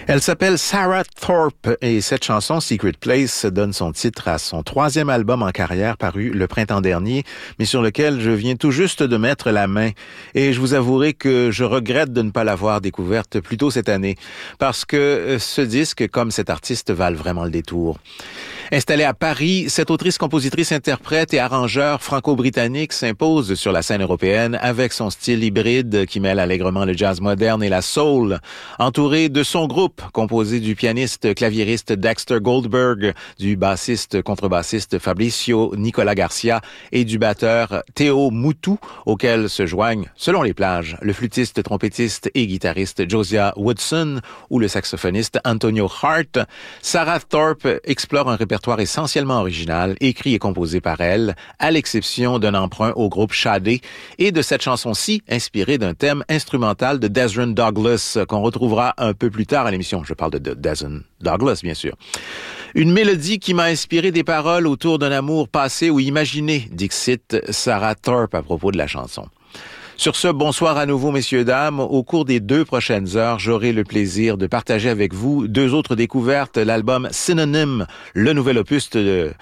Elle s'appelle Sarah Thorpe et cette chanson, Secret Place, donne son titre à son 3e album en carrière paru le printemps dernier, mais sur lequel je viens tout juste de mettre la main. Et je vous avouerai que je regrette de ne pas l'avoir découverte plus tôt cette année, parce que ce disque, comme cet artiste, valent vraiment le détour. Installée à Paris, cette autrice, compositrice, interprète et arrangeur franco-britannique s'impose sur la scène européenne avec son style hybride qui mêle allègrement le jazz moderne et la soul. Entourée de son groupe, composé du pianiste claviériste Dexter Goldberg, du bassiste contrebassiste Fabricio Nicolas Garcia et du batteur Théo Moutou, auquel se joignent, selon les plages, le flûtiste, trompettiste et guitariste Josiah Woodson ou le saxophoniste Antonio Hart. Sarah Thorpe explore un répertoire essentiellement original, écrit et composé par elle, à l'exception d'un emprunt au groupe Sade et de cette chanson-ci inspirée d'un thème instrumental de Desron Douglas qu'on retrouvera un peu plus tard à l'émission. Je parle de Desron Douglas, bien sûr. Une mélodie qui m'a inspiré des paroles autour d'un amour passé ou imaginé, dixit Sarah Thorpe à propos de la chanson. Sur ce, bonsoir à nouveau, messieurs, dames. Au cours des 2 prochaines heures, j'aurai le plaisir de partager avec vous 2 autres découvertes. L'album Synonym, le nouvel opus de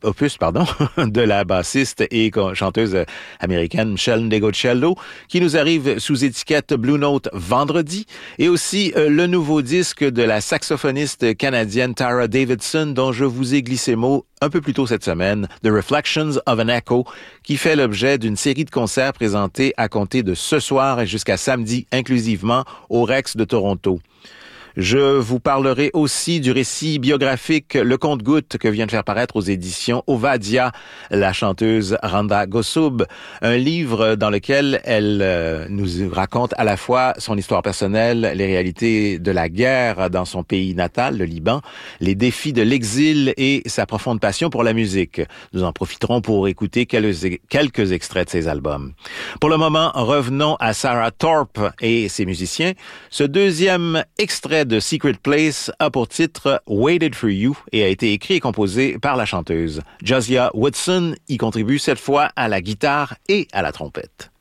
la bassiste et chanteuse américaine Michelle Ndegocello, qui nous arrive sous étiquette Blue Note vendredi, et aussi le nouveau disque de la saxophoniste canadienne Tara Davidson, dont je vous ai glissé mot un peu plus tôt cette semaine, The Reflections of an Echo, qui fait l'objet d'une série de concerts présentés à compter de ce soir et jusqu'à samedi, inclusivement, au Rex de Toronto. Je vous parlerai aussi du récit biographique Le Compte-Gouttes que vient de faire paraître aux éditions Ovadia la chanteuse Randa Gossoub, un livre dans lequel elle nous raconte à la fois son histoire personnelle, les réalités de la guerre dans son pays natal, le Liban, les défis de l'exil et sa profonde passion pour la musique. Nous en profiterons pour écouter quelques extraits de ses albums. Pour le moment, revenons à Sarah Thorpe et ses musiciens. Ce 2e extrait de Secret Place a pour titre Waited for You et a été écrit et composé par la chanteuse. Josiah Woodson y contribue cette fois à la guitare et à la trompette.